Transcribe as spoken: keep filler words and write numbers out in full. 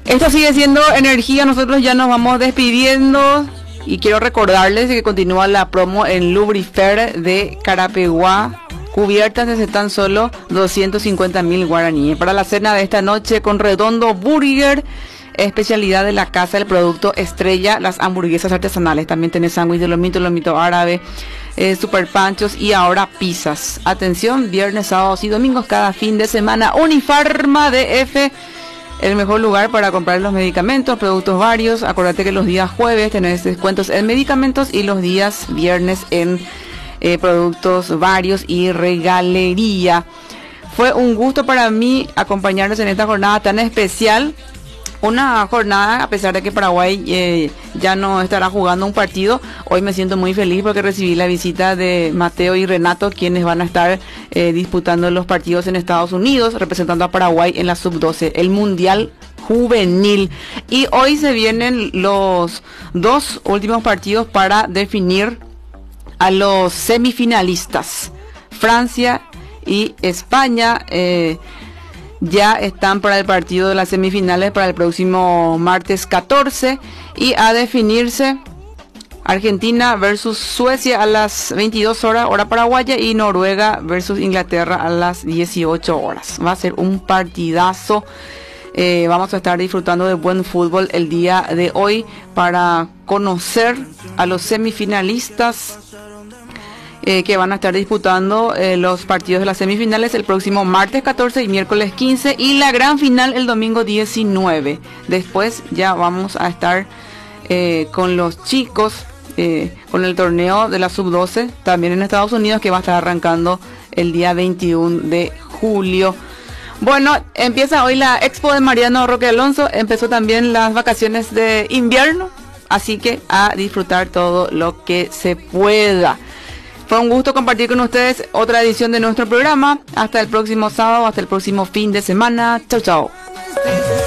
Esto sigue siendo energía, nosotros ya nos vamos despidiendo y quiero recordarles que continúa la promo en Lubrifer de Carapeguá. Cubiertas desde tan solo doscientos cincuenta mil guaraníes. Para la cena de esta noche con Redondo Burger, especialidad de la casa, el producto estrella, las hamburguesas artesanales. También tenés sándwich de lomito, lomito árabe, eh, super panchos y ahora pizzas. Atención, viernes, sábados y domingos cada fin de semana. Unifarma D F, el mejor lugar para comprar los medicamentos, productos varios. Acuérdate que los días jueves tenés descuentos en medicamentos y los días viernes en Eh, productos varios y regalería. Fue un gusto para mí acompañarnos en esta jornada tan especial. Una jornada, a pesar de que Paraguay eh, ya no estará jugando un partido, hoy me siento muy feliz porque recibí la visita de Mateo y Renato, quienes van a estar eh, disputando los partidos en Estados Unidos, representando a Paraguay en la sub doce, el Mundial Juvenil. Y hoy se vienen los dos últimos partidos para definir a los semifinalistas. Francia y España eh, ya están para el partido de las semifinales para el próximo martes catorce, y a definirse Argentina versus Suecia a las veintidós horas hora paraguaya y Noruega versus Inglaterra a las dieciocho horas. Va a ser un partidazo. Eh, vamos a estar disfrutando de buen fútbol el día de hoy para conocer a los semifinalistas eh, que van a estar disputando eh, los partidos de las semifinales el próximo martes catorce y miércoles quince, y la gran final el domingo diecinueve. Después ya vamos a estar eh, con los chicos eh, con el torneo de la sub doce también en Estados Unidos, que va a estar arrancando el día veintiuno de julio. Bueno, empieza hoy la expo de Mariano Roque Alonso, empezó también las vacaciones de invierno, así que a disfrutar todo lo que se pueda. Fue un gusto compartir con ustedes otra edición de nuestro programa. Hasta el próximo sábado, hasta el próximo fin de semana. Chau, chau.